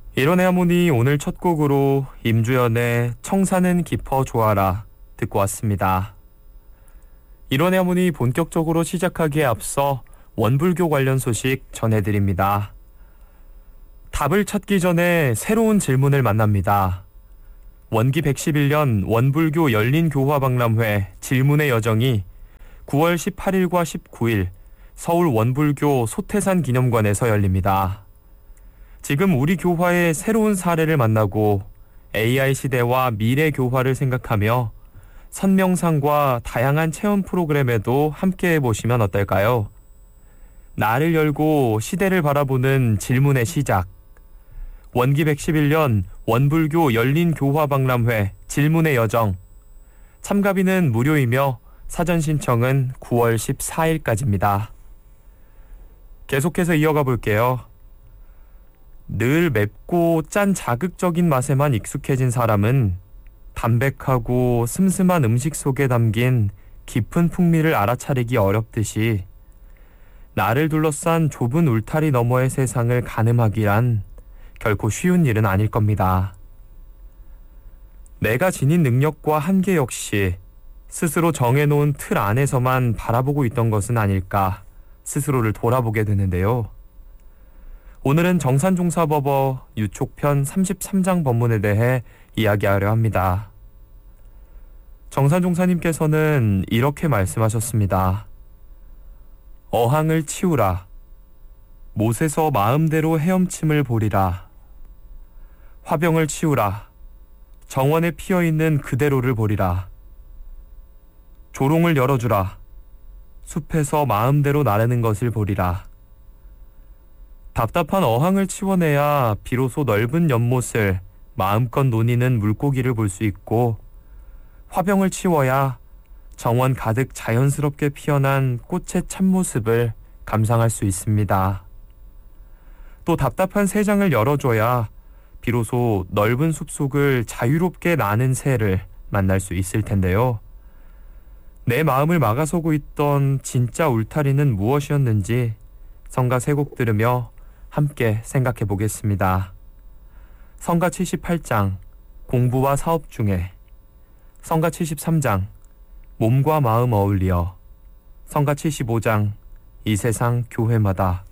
이런의 하모니 오늘 첫 곡으로 임주연의 청사는 깊어 좋아라 듣고 왔습니다. 이런의 하모니 본격적으로 시작하기에 앞서 원불교 관련 소식 전해드립니다. 답을 찾기 전에 새로운 질문을 만납니다. 원기 111년 원불교 열린교화박람회 질문의 여정이 9월 18일과 19일 서울 원불교 소태산 기념관에서 열립니다. 지금 우리 교화의 새로운 사례를 만나고 AI 시대와 미래 교화를 생각하며 선명상과 다양한 체험 프로그램에도 함께 해보시면 어떨까요? 나를 열고 시대를 바라보는 질문의 시작. 원기 111년 원불교 열린교화박람회 질문의 여정. 참가비는 무료이며 사전 신청은 9월 14일까지입니다. 계속해서 이어가 볼게요. 늘 맵고 짠 자극적인 맛에만 익숙해진 사람은 담백하고 슴슴한 음식 속에 담긴 깊은 풍미를 알아차리기 어렵듯이 나를 둘러싼 좁은 울타리 너머의 세상을 가늠하기란 결코 쉬운 일은 아닐 겁니다. 내가 지닌 능력과 한계 역시 스스로 정해놓은 틀 안에서만 바라보고 있던 것은 아닐까 스스로를 돌아보게 되는데요. 오늘은 정산종사법어 유촉편 33장 법문에 대해 이야기하려 합니다. 정산종사님께서는 이렇게 말씀하셨습니다. 어항을 치우라. 못에서 마음대로 헤엄침을 보리라. 화병을 치우라. 정원에 피어있는 그대로를 보리라. 조롱을 열어주라. 숲에서 마음대로 나르는 것을 보리라. 답답한 어항을 치워내야 비로소 넓은 연못을 마음껏 노니는 물고기를 볼 수 있고, 화병을 치워야 정원 가득 자연스럽게 피어난 꽃의 참모습을 감상할 수 있습니다. 또 답답한 새장을 열어줘야 비로소 넓은 숲속을 자유롭게 나는 새를 만날 수 있을 텐데요. 내 마음을 막아서고 있던 진짜 울타리는 무엇이었는지 성가 세 곡 들으며 함께 생각해 보겠습니다. 성가 78장 공부와 사업 중에, 성가 73장 몸과 마음 어울리어, 성가 75장 이 세상 교회마다.